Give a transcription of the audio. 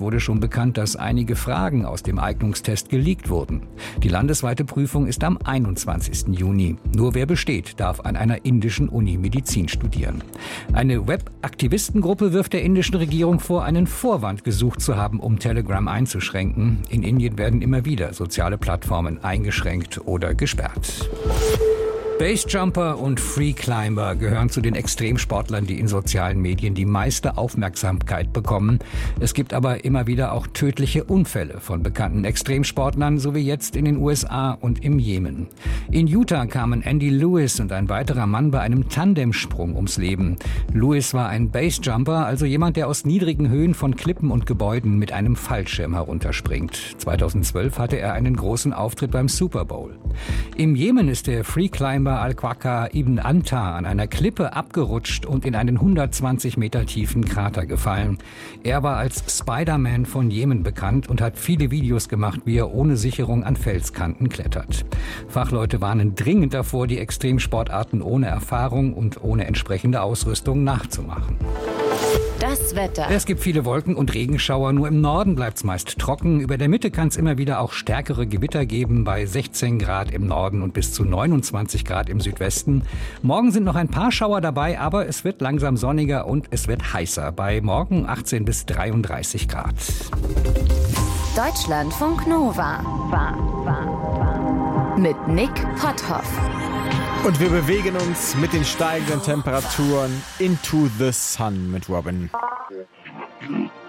wurde schon bekannt, dass einige Fragen aus dem Eignungstest geleakt wurden. Die landesweite Prüfung ist am 21. Juni. Nur wer besteht, darf an einer indischen Uni Medizin studieren. Eine Web-Aktivistengruppe wirft der indischen Regierung vor, einen Vorwand gesucht zu haben, um Telegram einzuschränken. In Indien werden immer wieder soziale Plattformen eingeschränkt oder gesperrt. Basejumper und Freeclimber gehören zu den Extremsportlern, die in sozialen Medien die meiste Aufmerksamkeit bekommen. Es gibt aber immer wieder auch tödliche Unfälle von bekannten Extremsportlern, so wie jetzt in den USA und im Jemen. In Utah kamen Andy Lewis und ein weiterer Mann bei einem Tandemsprung ums Leben. Lewis war ein Basejumper, also jemand, der aus niedrigen Höhen von Klippen und Gebäuden mit einem Fallschirm herunterspringt. 2012 hatte er einen großen Auftritt beim Super Bowl. Im Jemen ist der Freeclimber Al-Quaqqa Ibn Anta an einer Klippe abgerutscht und in einen 120 Meter tiefen Krater gefallen. Er war als Spider-Man von Jemen bekannt und hat viele Videos gemacht, wie er ohne Sicherung an Felskanten klettert. Fachleute warnen dringend davor, die Extremsportarten ohne Erfahrung und ohne entsprechende Ausrüstung nachzumachen. Das Wetter. Es gibt viele Wolken und Regenschauer, nur im Norden bleibt es meist trocken. Über der Mitte kann es immer wieder auch stärkere Gewitter geben, bei 16 Grad im Norden und bis zu 29 Grad im Südwesten. Morgen sind noch ein paar Schauer dabei, aber es wird langsam sonniger und es wird heißer, bei morgen 18 bis 33 Grad. Deutschlandfunk Nova. Mit Nick Potthoff. Und wir bewegen uns mit den steigenden Temperaturen into the sun mit Robin.